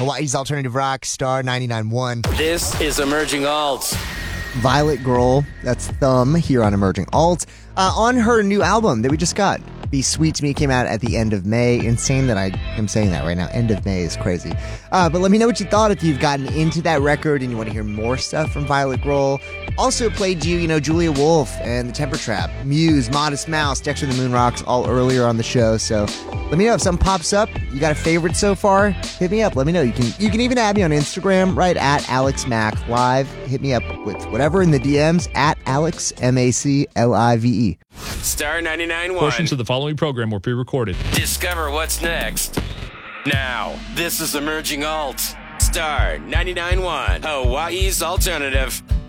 Hawaii's alternative rock, Star 99.1. This is Emerging Alt. Violet Girl, that's Thumb here on Emerging Alt. On her new album that we just got, Be Sweet to Me, came out at the end of May. Insane that I am saying that right now. End of May is crazy. But let me know what you thought if you've gotten into that record and you want to hear more stuff from Violet Girl. Also played you Julia Wolf and The Temper Trap, Muse, Modest Mouse, Dexter the Moon Rocks all earlier on the show. So let me know if something pops up. You got a favorite so far? Hit me up. Let me know. You can even add me on Instagram, right at AlexMacLive. Hit me up with whatever in the DMs at AlexMacLive. Star 99.1. Portions of the following program were pre-recorded. Discover what's next. Now, this is Emerging Alt. Star 99.1, Hawaii's alternative.